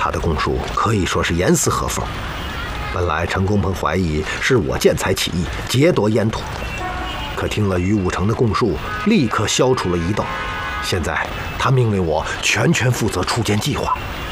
他的供述可以说是严丝合缝。本来陈公鹏怀疑是我见财起意，劫夺烟土，可听了于武成的供述，立刻消除了疑窦。现在他命令我全权负责出监计划，